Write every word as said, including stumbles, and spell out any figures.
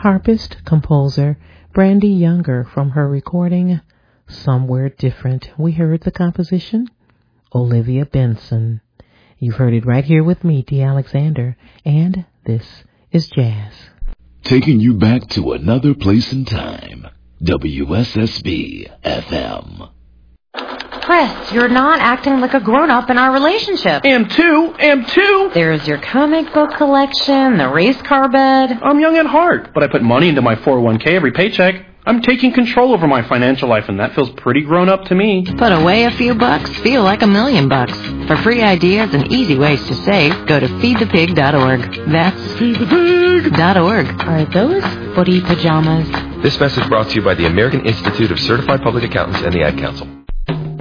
harpist, composer Brandy Younger from her recording Somewhere Different. We heard the composition Olivia Benson. You've heard it right here with me, Dee Alexander, and this is Jazz. Taking you back to another place and time. W S S B F M. Chris, you're not acting like a grown-up in our relationship. Am too, am too. There's your comic book collection, the race car bed. I'm young at heart, but I put money into my four oh one k every paycheck. I'm taking control over my financial life, and that feels pretty grown-up to me. Put away a few bucks, feel like a million bucks. For free ideas and easy ways to save, go to feed the pig dot org. That's feed the pig dot org. Are those footy pajamas? This message brought to you by the American Institute of Certified Public Accountants and the Ad Council.